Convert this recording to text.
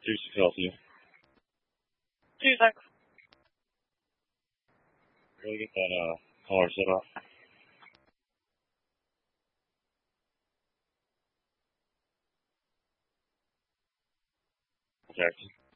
Tusen kväll till you. Tusen. Really get that collar set up. Jackson.